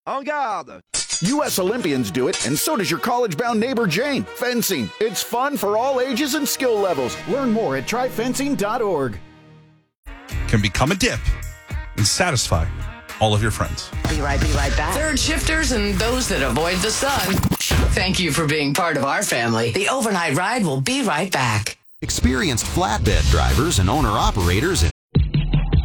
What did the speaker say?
En garde! U.S. Olympians do it, and so does your college-bound neighbor Jane. Fencing. It's fun for all ages and skill levels. Learn more at tryfencing.org. Can become a dip and satisfy all of your friends. Be right back. Third shifters and those that avoid the sun. Thank you for being part of our family. The overnight ride will be right back. Experienced flatbed drivers and owner-operators